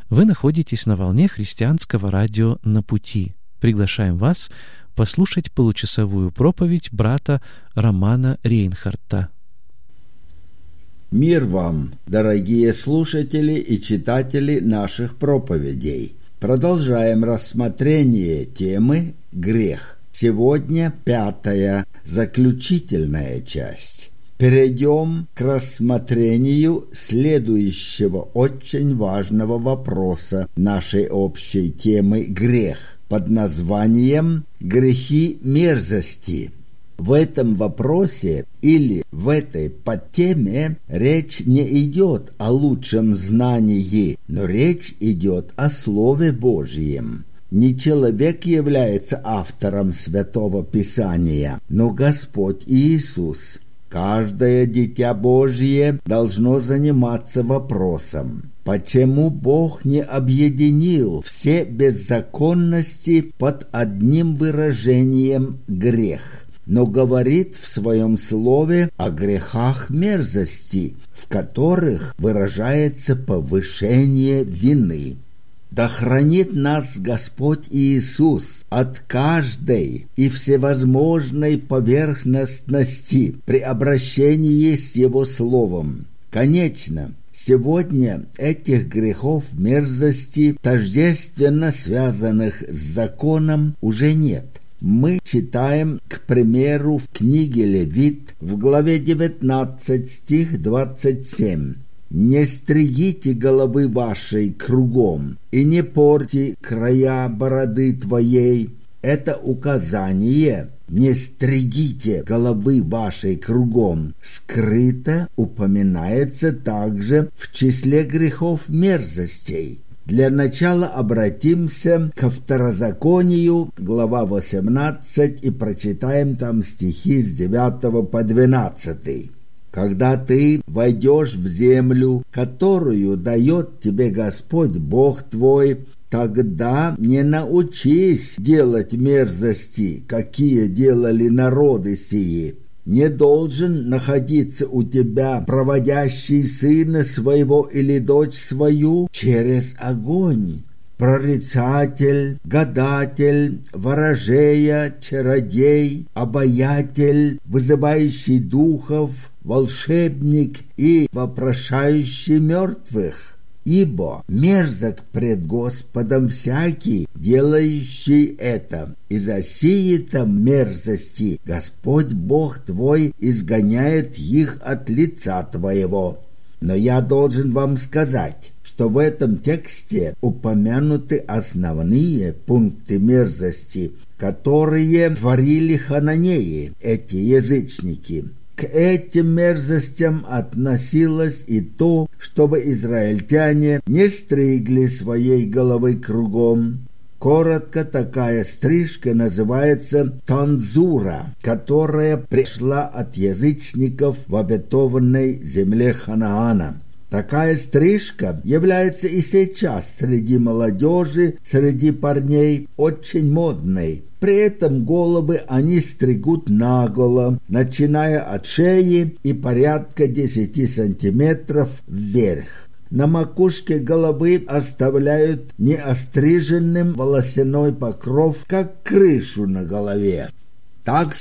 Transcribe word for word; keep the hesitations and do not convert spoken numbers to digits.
Вы находитесь на волне христианского радио «На пути». Приглашаем вас послушать получасовую проповедь брата Романа Рейнхарта. Мир вам, дорогие слушатели и читатели наших проповедей. Продолжаем рассмотрение темы «Грех». Сегодня пятая, заключительная часть. Перейдем к рассмотрению следующего очень важного вопроса нашей общей темы «Грех» под названием «Грехи мерзости». В этом вопросе или в этой подтеме речь не идет о лучшем знании, но речь идет о Слове Божьем. Не человек является автором Святого Писания, но Господь Иисус. Каждое дитя Божье должно заниматься вопросом, почему Бог не объединил все беззаконности под одним выражением «грех», но говорит в своем слове о грехах мерзости, в которых выражается повышение вины. Да хранит нас Господь Иисус от каждой и всевозможной поверхностности при обращении с Его Словом. Конечно, сегодня этих грехов мерзости, тождественно связанных с законом, уже нет. Мы читаем, к примеру, в книге Левит в главе девятнадцать, стих двадцать семь. «Не стригите головы вашей кругом, и не порти края бороды твоей». Это указание «не стригите головы вашей кругом» скрыто упоминается также в числе грехов мерзостей. Для начала обратимся ко Второзаконию, глава восемнадцать, и прочитаем там стихи с девятого по двенадцатый. «Когда ты войдешь в землю, которую дает тебе Господь Бог твой, тогда не научись делать мерзости, какие делали народы сии. Не должен находиться у тебя проводящий сына своего или дочь свою через огонь. Прорицатель, гадатель, ворожея, чародей, обаятель, вызывающий духов, волшебник и вопрошающий мертвых. Ибо мерзок пред Господом всякий, делающий это, и за сии-то мерзости Господь Бог твой изгоняет их от лица твоего. Но я должен вам сказать, что в этом тексте упомянуты основные пункты мерзости, которые творили хананеи, эти язычники. К этим мерзостям относилось и то, чтобы израильтяне не стригли своей головы кругом. Коротко, такая стрижка называется танзура, которая пришла от язычников в обетованной земле Ханаана. Такая стрижка является и сейчас среди молодежи, среди парней очень модной. При этом головы они стригут наголо, начиная от шеи и порядка десяти сантиметров вверх. На макушке головы оставляют неостриженным волосяной покров, как крышу на голове. Так